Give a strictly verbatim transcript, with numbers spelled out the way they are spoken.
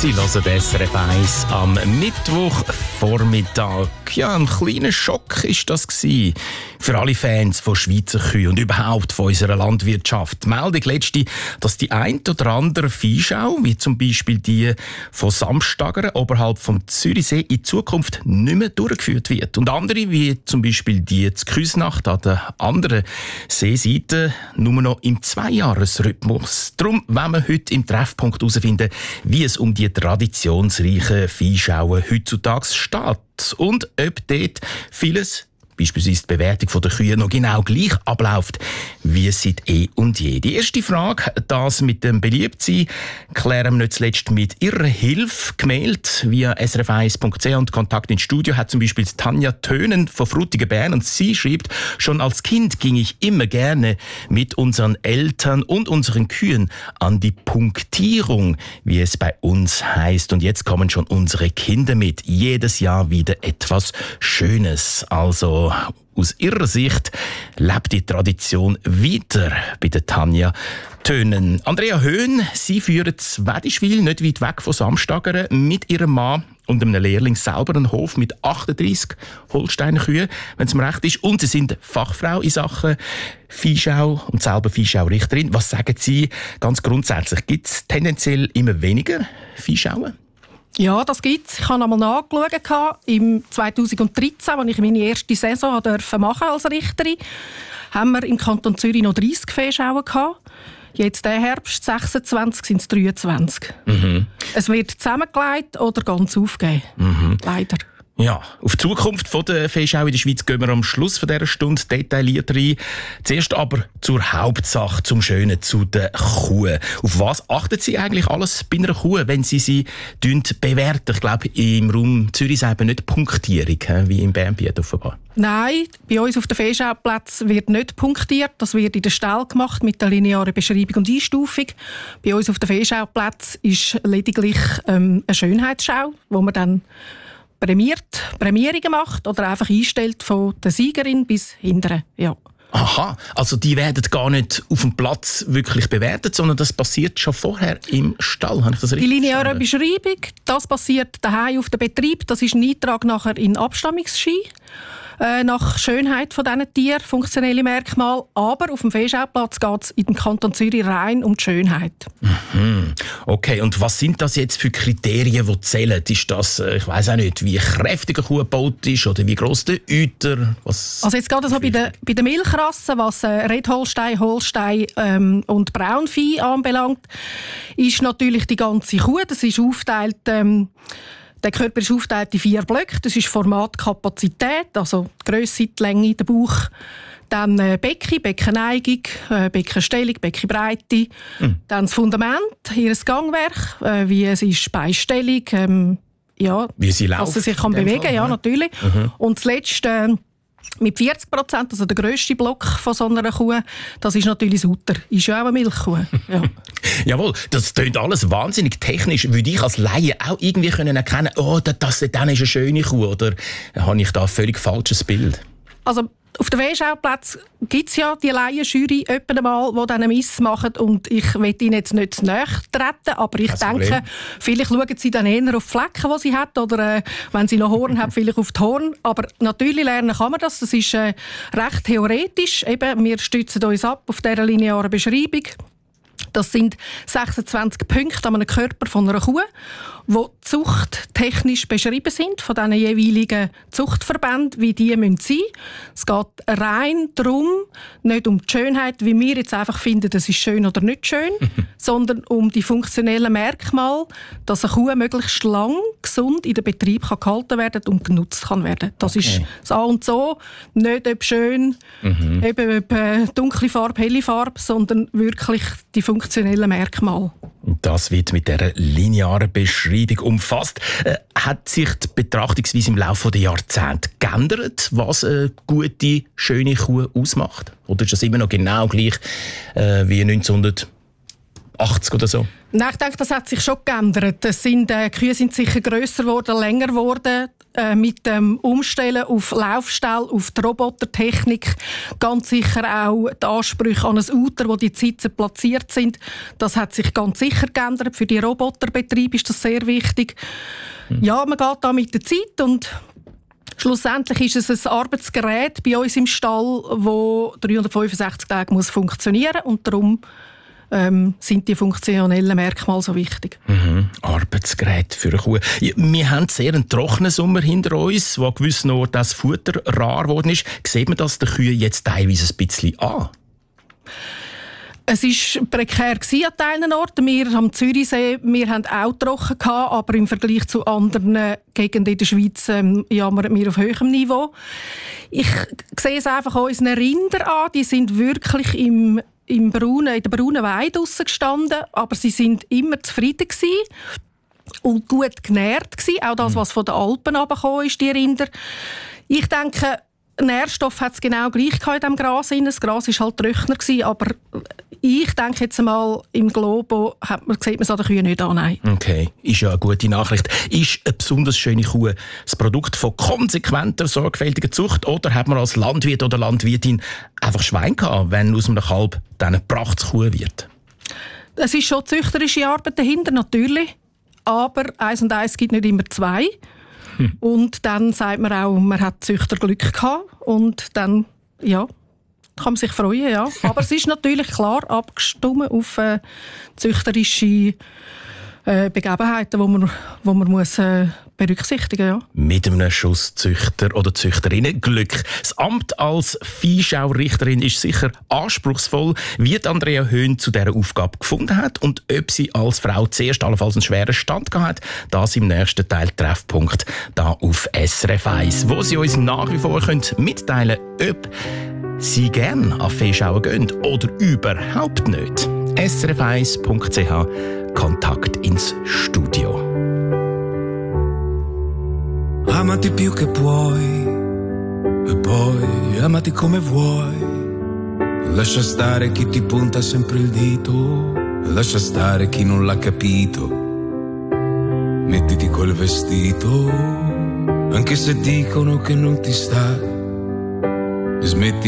Sie hören S R F eins am Mittwochvormittag. Ja, ein kleiner Schock war das gewesen für alle Fans von Schweizer Kühen und überhaupt von unserer Landwirtschaft. Die Meldung letzte, dass die ein oder andere Viehschau, wie zum Beispiel die von Samstagern oberhalb vom Zürichsee, in Zukunft nicht mehr durchgeführt wird. Und andere, wie zum Beispiel die zu Küsnacht an der anderen Seeseite, nur noch im Zweijahresrhythmus. Darum wollen wir heute im Treffpunkt herausfinden, wie es um die traditionsreichen Viehschauen heutzutage steht und ob dort vieles, beispielsweise die Bewertung der Kühe, noch genau gleich abläuft wie seit eh und je. Die erste Frage, das mit dem Beliebtsein, klären wir nicht zuletzt mit Ihrer Hilfe. Gemeldet via s r f eins punkt c h und Kontakt ins Studio hat zum Beispiel Tanja Tönen von Frutigen-Bern und sie schreibt, schon als Kind ging ich immer gerne mit unseren Eltern und unseren Kühen an die Punktierung, wie es bei uns heißt. Und jetzt kommen schon unsere Kinder mit. Jedes Jahr wieder etwas Schönes. Also aus ihrer Sicht lebt die Tradition weiter bei der Tanja Tönen. Andrea Höhn, sie führen das Wedischwil, nicht weit weg von Samstagern, mit ihrem Mann und einem Lehrling selber einen Hof mit achtunddreissig Holsteiner Kühen, wenn es mir recht ist. Und sie sind Fachfrau in Sachen Viehschau und selber Viehschaurichterin. Was sagen Sie ganz grundsätzlich? Gibt es tendenziell immer weniger Viehschauen? Ja, das gibt's. Ich habe einmal nachgeschaut. Im zweitausenddreizehn, als ich meine erste Saison durfte machen als Richterin, haben wir im Kanton Zürich noch dreissig Viehschauen gehabt. Jetzt der Herbst sechsundzwanzig sind es dreiundzwanzig. Mhm. Es wird zusammengelegt oder ganz aufgegeben. Mhm. Leider. Ja, auf die Zukunft der Viehschau in der Schweiz gehen wir am Schluss von dieser Stunde detailliert rein. Zuerst aber zur Hauptsache, zum Schönen, zu den Kuhen. Auf was achten Sie eigentlich alles bei einer Kuh, wenn Sie sie bewerten? Ich glaube, im Raum Zürich eben nicht Punktierung, wie im Bernbiet offenbar. Nein, bei uns auf den Viehschauplätzen wird nicht punktiert. Das wird in der Stall gemacht mit der linearen Beschreibung und Einstufung. Bei uns auf den Viehschauplätzen ist lediglich ähm, eine Schönheitsschau, wo man dann prämiert, Prämierungen macht oder einfach einstellt von der Siegerin bis hinten. Ja. Aha, also die werden gar nicht auf dem Platz wirklich bewertet, sondern das passiert schon vorher im Stall. Habe ich das richtig Die lineare verstanden? Beschreibung, das passiert daheim auf dem Betrieb. Das ist ein Eintrag nachher in Abstammungsschein. Äh, nach Schönheit von diesen Tieren, funktionelle Merkmale. Aber auf dem Viehschauplatz geht es in dem Kanton Zürich rein um die Schönheit. Mhm. Okay, und was sind das jetzt für Kriterien, die zählen? Ist das, ich weiss auch nicht, wie kräftig eine Kuh gebaut ist oder wie gross der Euter? Was also jetzt gerade so bei den bei der Milchrassen, was äh, Red Holstein, Holstein ähm, und Braunvieh anbelangt, ist natürlich die ganze Kuh. Das ist aufgeteilt. Ähm, Der Körper ist aufgeteilt in vier Blöcke. Das ist Format, Kapazität, also die Grösse, die Länge, der Bauch. Dann äh, Becken, Beckenneigung, äh, Beckenstellung, Beckenbreite. Mhm. Dann das Fundament, ihr Gangwerk, äh, wie es ist Beinstellung, ähm, ja, wie sie läuft, dass sie sich kann bewegen kann, ja, natürlich. Mhm. Und das Letzte, äh, mit vierzig Prozent, also der grösste Block von so einer Kuh, das ist natürlich das Uter. Ist ja auch eine Milchkuh. Ja. Jawohl, das klingt alles wahnsinnig technisch. Würde ich als Laie auch irgendwie können erkennen, oh, das, das ist eine schöne Kuh, oder habe ich da ein völlig falsches Bild? Also auf den Viehschauplätzen gibt es ja die Laienjury öppen mal, die dann eine Miss machen. Und ich will ihnen jetzt nicht zu nahe treten, aber ich Kein denke, Problem. vielleicht schauen sie dann eher auf die Flecken, die sie hat, oder äh, wenn sie noch Horn hat, vielleicht auf die Horn. Aber natürlich lernen kann man das. Das ist äh, recht theoretisch. Eben, wir stützen uns ab auf dieser linearen Beschreibung. Das sind sechsundzwanzig Punkte an einem Körper von einer Kuh, die zuchttechnisch beschrieben sind von diesen jeweiligen Zuchtverbänden, wie die sein müssen. Es geht rein darum, nicht um die Schönheit, wie wir jetzt einfach finden, das ist schön oder nicht schön, sondern um die funktionellen Merkmale, dass eine Kuh möglichst lang, gesund in den Betrieb kann gehalten werden und genutzt kann werden. Das okay. ist das A und so. Nicht ob schön, mhm. eben ob äh, dunkle Farbe, helle Farbe, sondern wirklich die funktionellen Merkmale. Das wird mit dieser linearen Beschreibung umfasst. Äh, hat sich die Betrachtungsweise im Laufe der Jahrzehnte geändert, was eine gute, schöne Kuh ausmacht? Oder ist das immer noch genau gleich äh, wie neunzehnhundertachtzig oder so? Nein, ich denke, das hat sich schon geändert. Es sind, äh, die Kühe sind sicher grösser geworden, länger geworden. Äh, mit dem Umstellen auf Laufstall, auf die Robotertechnik, ganz sicher auch die Ansprüche an ein Uter, wo die Sitzen platziert sind. Das hat sich ganz sicher geändert. Für die Roboterbetriebe ist das sehr wichtig. Mhm. Ja, man geht da mit der Zeit und schlussendlich ist es ein Arbeitsgerät bei uns im Stall, das dreihundertfünfundsechzig Tage muss funktionieren muss und darum ähm, sind die funktionellen Merkmale so wichtig. Mhm. Arbeitsgerät für eine Kuh. Ja, wir haben sehr einen trockenen Sommer hinter uns, wo an gewissen Orten das Futter rar geworden ist. Sieht man das den Kühen jetzt teilweise ein bisschen an? Es war prekär an Teilen Orten. Wir am Zürichsee, wir haben auch trocken gehabt, aber im Vergleich zu anderen Gegenden in der Schweiz ähm, jammern wir auf höherem Niveau. Ich sehe es einfach unseren Rindern an, die sind wirklich im, im braunen, in der braunen Weide draussen gestanden, aber sie sind immer zufrieden gewesen und gut genährt gewesen. Auch das, was von den Alpen runtergekommen ist, die Rinder. Ich denke, Nährstoff hat es genau gleich in diesem Gras. Das Gras war halt trockener gewesen, aber ich denke jetzt einmal, im Globo hat man, sieht man es an den Kühen nicht an. Nein. Okay, ist ja eine gute Nachricht. Ist eine besonders schöne Kuh das Produkt von konsequenter, sorgfältiger Zucht oder hat man als Landwirt oder Landwirtin einfach Schwein gehabt, wenn aus einem Kalb dann eine Prachtkuh wird? Es ist schon züchterische Arbeit dahinter, natürlich. Aber eins und eins gibt nicht immer zwei. Hm. Und dann sagt man auch, man hat Züchterglück gehabt. Und dann, ja, kann man sich freuen, ja. Aber es ist natürlich klar abgestimmt auf äh, züchterische äh, Begebenheiten, die man, wo man muss, äh, berücksichtigen muss. Ja. Mit einem Schuss Züchter oder Züchterinnen Glück. Das Amt als Viehschaurichterin ist sicher anspruchsvoll, wie Andrea Höhn zu dieser Aufgabe gefunden hat und ob sie als Frau zuerst allenfalls einen schweren Stand gehabt hat. Das im nächsten Teil Treffpunkt da auf S R F eins, wo sie uns nach wie vor mitteilen können, ob Sie gerne an Viehschauen gehen oder überhaupt nicht. S R F eins Punkt C H Kontakt ins Studio. Amati più che puoi e poi amati come vuoi. Lascia stare chi ti punta sempre il dito, lascia stare chi non l'ha capito. Mettiti quel vestito, anche se dicono che non ti sta. Smetti